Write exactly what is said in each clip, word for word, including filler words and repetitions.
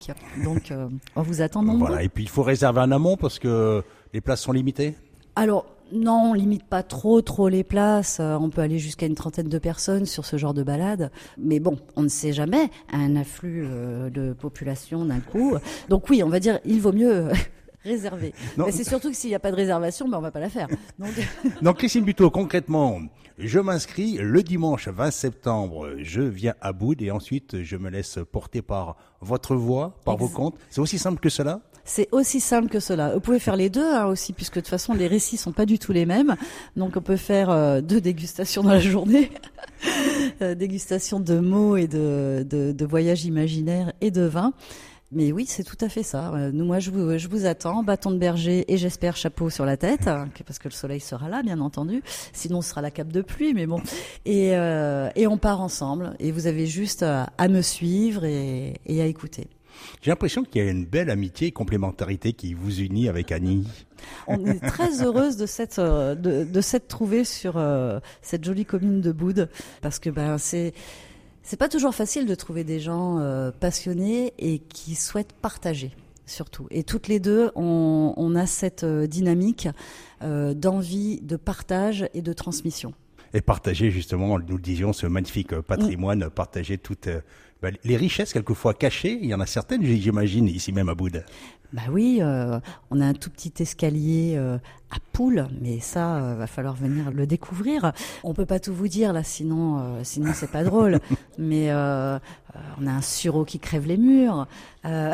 Donc, euh, on vous attend nombreux. Voilà, et puis il faut réserver en amont parce que les places sont limitées. Alors, non, on limite pas trop, trop les places. Euh, on peut aller jusqu'à une trentaine de personnes sur ce genre de balade. Mais bon, on ne sait jamais. Un afflux euh, de population d'un coup. Donc oui, on va dire, il vaut mieux réserver. Non. Mais c'est surtout que s'il n'y a pas de réservation, ben on va pas la faire. Donc, Donc Christine Buteau, concrètement, je m'inscris le dimanche vingt septembre, je viens à Boud et ensuite je me laisse porter par votre voix, par Ex- vos contes. C'est aussi simple que cela ? c'est aussi simple que cela. Vous pouvez faire les deux hein, aussi, puisque de toute façon les récits sont pas du tout les mêmes. Donc on peut faire euh, deux dégustations dans la journée, euh, dégustation de mots et de, de, de voyages imaginaires et de vin. Mais oui, c'est tout à fait ça. Euh, Nous, moi, je vous, je vous attends, bâton de berger et j'espère chapeau sur la tête, hein, parce que le soleil sera là, bien entendu. Sinon, ce sera la cape de pluie, mais bon. Et, euh, et on part ensemble. Et vous avez juste à, à me suivre et, et à écouter. J'ai l'impression qu'il y a une belle amitié et complémentarité qui vous unit avec Annie. On est très heureuse de cette euh, de, de s'être trouvée sur euh, cette jolie commune de Boud, parce que ben c'est c'est pas toujours facile de trouver des gens euh, passionnés et qui souhaitent partager surtout. Et toutes les deux, on, on a cette euh, dynamique euh, d'envie de partage et de transmission. Et partager justement, nous le disions, ce magnifique patrimoine, mmh. partager toutes euh, bah, les richesses quelquefois cachées. Il y en a certaines, j'imagine, ici même à Boud. Bah oui, euh, on a un tout petit escalier euh, à poules, mais ça, euh, va falloir venir le découvrir. On peut pas tout vous dire là, sinon, euh, sinon c'est pas drôle. Mais euh, euh, on a un sureau qui crève les murs, euh,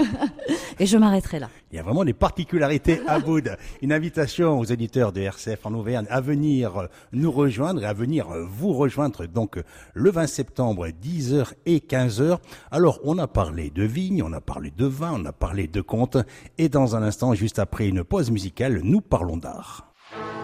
et je m'arrêterai là. Il y a vraiment des particularités à Boud. Une invitation aux éditeurs de R C F en Auvergne à venir nous rejoindre et à venir vous rejoindre donc le vingt septembre, dix heures et quinze heures. Alors, on a parlé de vignes, on a parlé de vin, on a parlé de contes. Et dans un instant, juste après une pause musicale, nous parlons d'art.